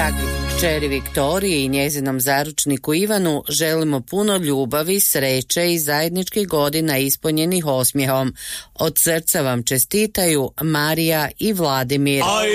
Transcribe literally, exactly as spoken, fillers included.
Dragi kćeri Viktoriji i njezinom zaručniku Ivanu želimo puno ljubavi, sreće i zajedničkih godina ispunjenih osmijehom. Od srca vam čestitaju Marija i Vladimir.